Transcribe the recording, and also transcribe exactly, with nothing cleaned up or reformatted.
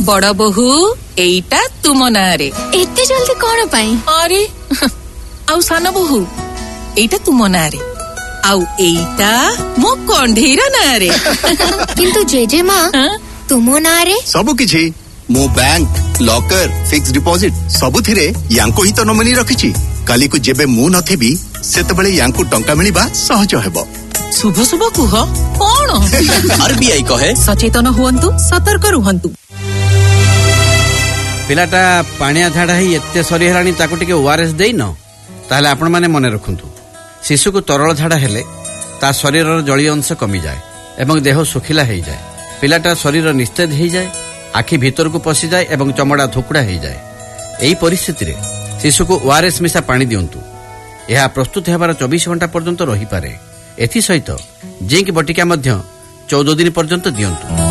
बड़ बहु एईटा तुम नारे एते जल्दी कौन पाई? अरे आउ सान बहु एईटा तुम नारे आउ एईटा मो कंढेर नारे किंतु जेजे माँ तुम नारे सबु किछि मो बैंक लॉकर फिक्स डिपॉजिट सबुथिरे यांको ही तो नोमिनी रखिछि काली को जेबे मु नथिबी सेतबेले यांको टंका मिलिबा सहज हेबो। शुभ शुभ कुह कोन आरबीआई कहे सचेतन हुअन्तु सतर्क रुहन्तु। पिलाटा पाणिया झाड़ा ही एते सरी हेलानी ताको टिके ओआरएस देई न ताले आपण माने मने रखुंतु शिशु को तरल झाड़ा हेले ता शरीरर जलीय अंश कमी जाए एवं देह सुखिला हो जाए पिलाटा शरीर निस्तेज हो जाए आखि भीतर को पशि जाए एवं चमड़ा धुकुड़ा हो जाए। एही परिस्थिति रे शिशु को ओआरएस मिशा पानी दियंतु यह प्रस्तुत हेबार चौबीस घंटा पर्यंत रही पारे एथि सहित जिंक बटिका मध्य चौदह दिन पर्यंत दियंतु।